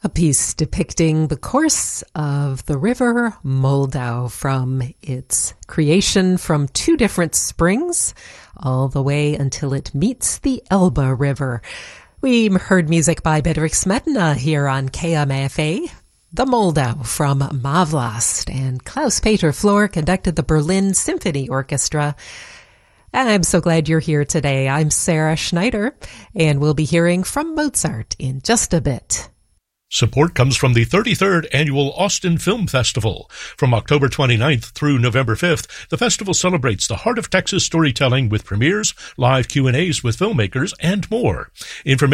A piece depicting the course of the river Moldau from its creation from two different springs all the way until it meets the Elbe River. We heard music by Bedřich Smetana here on KMFA. The Moldau from Mavlast, and Klaus-Peter Flor conducted the Berlin Symphony Orchestra. And I'm so glad you're here today. I'm Sarah Schneider, and we'll be hearing from Mozart in just a bit. Support comes from the 33rd Annual Austin Film Festival. From October 29th through November 5th, the festival celebrates the heart of Texas storytelling with premieres, live Q&As with filmmakers, and more. Information